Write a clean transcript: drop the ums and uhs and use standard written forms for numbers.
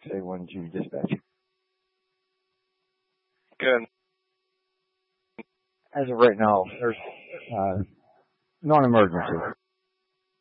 A1G dispatch. Good. As of right now, there's non-emergency.